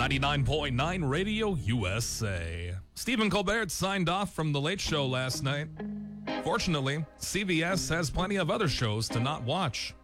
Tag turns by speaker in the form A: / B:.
A: 99.9 Radio USA. Stephen Colbert signed off from The Late Show last night. Fortunately, CBS has plenty of other shows to not watch.